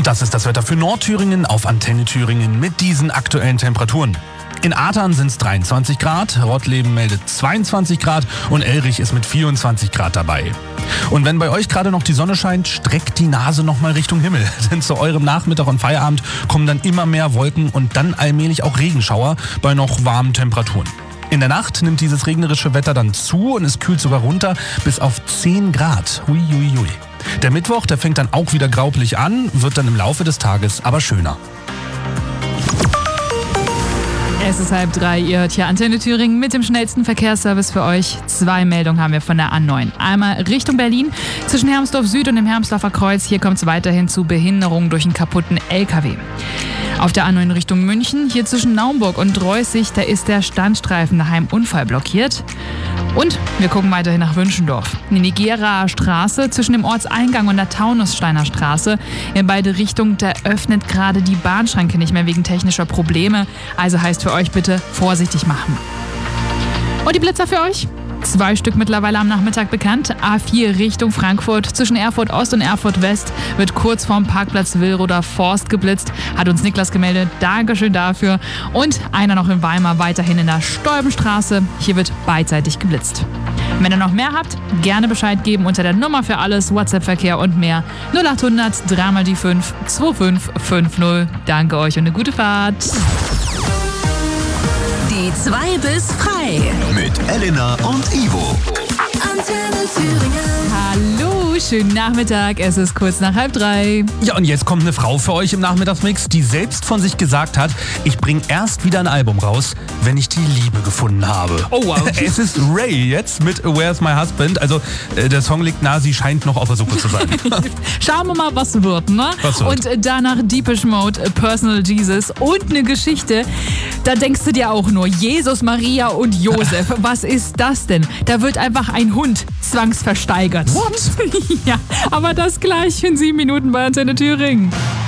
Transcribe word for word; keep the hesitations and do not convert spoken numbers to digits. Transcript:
Und das ist das Wetter für Nordthüringen auf Antenne Thüringen mit diesen aktuellen Temperaturen. In Athern sind es dreiundzwanzig Grad, Rottleben meldet zweiundzwanzig Grad und Elrich ist mit vierundzwanzig Grad dabei. Und wenn bei euch gerade noch die Sonne scheint, streckt die Nase nochmal Richtung Himmel. Denn zu eurem Nachmittag und Feierabend kommen dann immer mehr Wolken und dann allmählich auch Regenschauer bei noch warmen Temperaturen. In der Nacht nimmt dieses regnerische Wetter dann zu und es kühlt sogar runter bis auf zehn Grad. Hui, hui, hui. Der Mittwoch, der fängt dann auch wieder graupelig an, wird dann im Laufe des Tages aber schöner. Es ist halb drei, ihr hört hier Antenne Thüringen mit dem schnellsten Verkehrsservice für euch. Zwei Meldungen haben wir von der A neun. Einmal Richtung Berlin, zwischen Hermsdorf Süd und dem Hermsdorfer Kreuz. Hier kommt es weiterhin zu Behinderungen durch einen kaputten L K W. Auf der A neun Richtung München, hier zwischen Naumburg und Dreußig, da ist der Standstreifen daheim unfallblockiert. Und wir gucken weiterhin nach Wünschendorf. Die Nigerer Straße zwischen dem Ortseingang und der Taunussteiner Straße. In beide Richtungen, da öffnet gerade die Bahnschranke nicht mehr wegen technischer Probleme. Also heißt für euch bitte vorsichtig machen. Und die Blitzer für euch? Zwei Stück mittlerweile am Nachmittag bekannt. A vier Richtung Frankfurt. Zwischen Erfurt Ost und Erfurt West wird kurz vorm Parkplatz Willroder Forst geblitzt. Hat uns Niklas gemeldet. Dankeschön dafür. Und einer noch in Weimar, weiterhin in der Stolbenstraße. Hier wird beidseitig geblitzt. Wenn ihr noch mehr habt, gerne Bescheid geben unter der Nummer für alles, WhatsApp-Verkehr und mehr. null acht hundert drei mal die fünf zwei fünf fünf null. Danke euch und eine gute Fahrt. Die zwei bis frei. Mit Elena und Ivo. Antenne Thüringen. Hallo, schönen Nachmittag. Es ist kurz nach halb drei. Ja, und jetzt kommt eine Frau für euch im Nachmittagsmix, die selbst von sich gesagt hat, ich bringe erst wieder ein Album raus, wenn ich die Liebe gefunden habe. Oh wow. Es ist Ray jetzt mit Where's My Husband. Also äh, der Song liegt nahe, sie scheint noch auf der Suche zu sein. Schauen wir mal, was wird, ne? Was wird? Und danach Depeche Mode, Personal Jesus und eine Geschichte. Da denkst du dir auch nur, Jesus, Maria und Josef. Was ist das denn? Da wird einfach ein Hund zwangsversteigert. What? Ja, aber das gleich in sieben Minuten bei Antenne Thüringen.